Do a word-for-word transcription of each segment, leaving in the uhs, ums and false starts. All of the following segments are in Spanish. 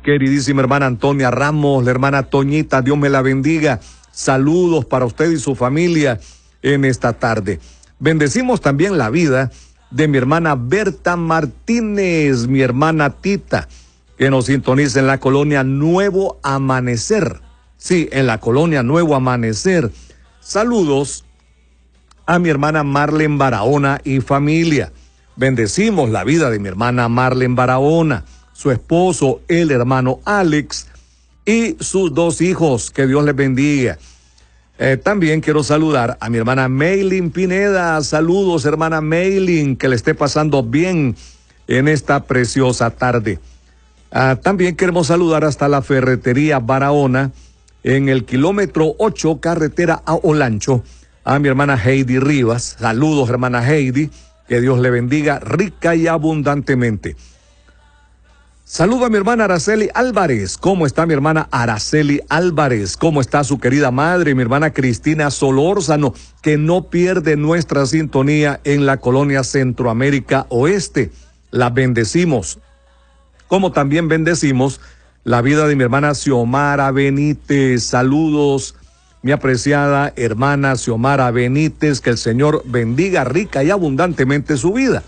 queridísima hermana Antonia Ramos, la hermana Toñita, Dios me la bendiga. Saludos para usted y su familia en esta tarde. Bendecimos también la vida de mi hermana Berta Martínez, mi hermana Tita, que nos sintoniza en la colonia Nuevo Amanecer. Sí, en la colonia Nuevo Amanecer. Saludos a mi hermana Marlen Barahona y familia. Bendecimos la vida de mi hermana Marlen Barahona, su esposo, el hermano Alex, y sus dos hijos. Que Dios les bendiga. Eh, también quiero saludar a mi hermana Maylin Pineda. Saludos, hermana Maylin, que le esté pasando bien en esta preciosa tarde. Ah, también queremos saludar hasta la ferretería Barahona, en el kilómetro ocho, carretera a Olancho, a mi hermana Heidi Rivas. Saludos, hermana Heidi, que Dios le bendiga rica y abundantemente. Saludo a mi hermana Araceli Álvarez. ¿Cómo está mi hermana Araceli Álvarez? ¿Cómo está su querida madre, mi hermana Cristina Solórzano, que no pierde nuestra sintonía en la colonia Centroamérica Oeste? La bendecimos. Como también bendecimos la vida de mi hermana Xiomara Benítez. Saludos, mi apreciada hermana Xiomara Benítez, que el Señor bendiga rica y abundantemente su vida.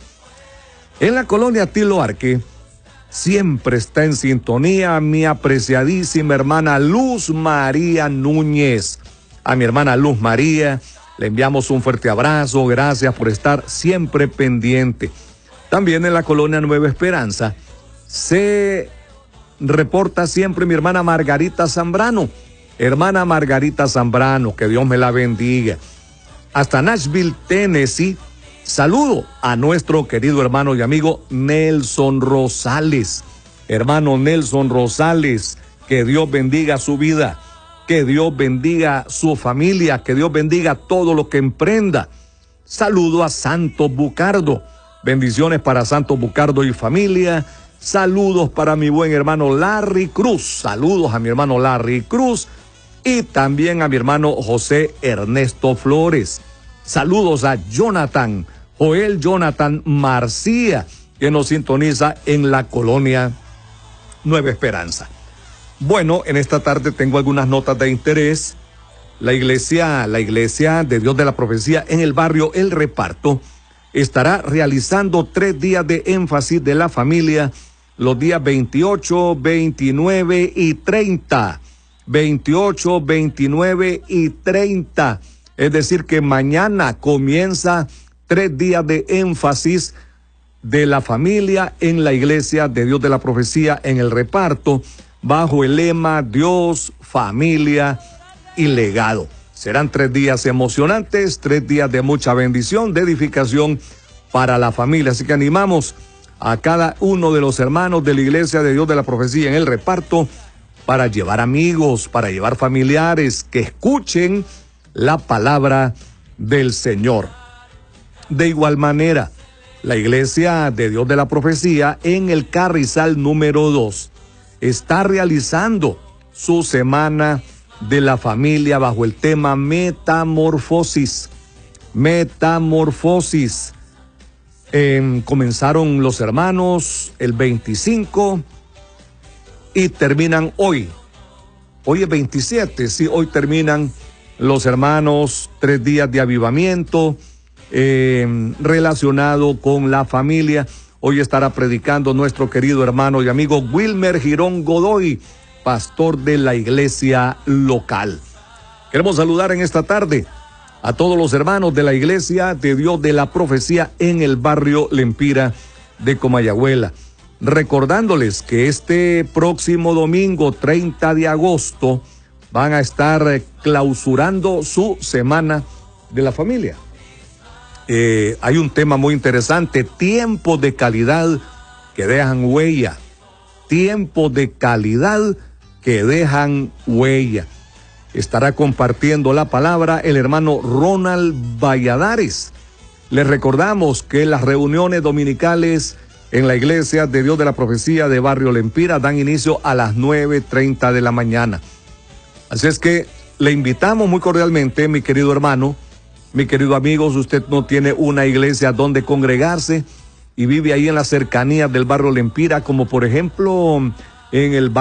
En la colonia Tilo Arque, siempre está en sintonía mi apreciadísima hermana Luz María Núñez. A mi hermana Luz María le enviamos un fuerte abrazo, gracias por estar siempre pendiente. También en la colonia Nueva Esperanza se reporta siempre mi hermana Margarita Zambrano. Hermana Margarita Zambrano, que Dios me la bendiga. Hasta Nashville, Tennessee, saludo a nuestro querido hermano y amigo Nelson Rosales. Hermano Nelson Rosales, que Dios bendiga su vida, que Dios bendiga su familia, que Dios bendiga todo lo que emprenda. Saludo a Santos Bucardo. Bendiciones para Santos Bucardo y familia. Saludos para mi buen hermano Larry Cruz. Saludos a mi hermano Larry Cruz y también a mi hermano José Ernesto Flores. Saludos a Jonathan, Joel Jonathan Marcía, que nos sintoniza en la colonia Nueva Esperanza. Bueno, en esta tarde tengo algunas notas de interés. La iglesia, la iglesia de Dios de la Profecía en el barrio El Reparto estará realizando tres días de énfasis de la familia los días veintiocho, veintinueve y treinta. veintiocho, veintinueve y treinta. Es decir, que mañana comienza tres días de énfasis de la familia en la iglesia de Dios de la Profecía en El Reparto, bajo el lema Dios, familia y legado. Serán tres días emocionantes, tres días de mucha bendición, de edificación para la familia. Así que animamos a cada uno de los hermanos de la iglesia de Dios de la Profecía en El Reparto para llevar amigos, para llevar familiares que escuchen la palabra del Señor. De igual manera, la iglesia de Dios de la Profecía en el Carrizal número dos está realizando su semana de la familia bajo el tema Metamorfosis. Metamorfosis. Eh, comenzaron los hermanos el veinticinco y terminan hoy. Hoy es veintisiete, sí, hoy terminan los hermanos tres días de avivamiento eh, relacionado con la familia. Hoy estará predicando nuestro querido hermano y amigo Wilmer Girón Godoy, pastor de la iglesia local. Queremos saludar en esta tarde a todos los hermanos de la iglesia de Dios de la Profecía en el barrio Lempira de Comayagüela, recordándoles que este próximo domingo treinta de agosto van a estar clausurando su semana de la familia. Eh, hay un tema muy interesante, tiempos de calidad que dejan huella, tiempos de calidad que dejan huella. Estará compartiendo la palabra el hermano Ronald Valladares. Les recordamos que las reuniones dominicales en la iglesia de Dios de la Profecía de Barrio Lempira dan inicio a las nueve treinta de la mañana. Así es que le invitamos muy cordialmente, mi querido hermano, mi querido amigo, si usted no tiene una iglesia donde congregarse y vive ahí en las cercanías del barrio Lempira, como por ejemplo en el barrio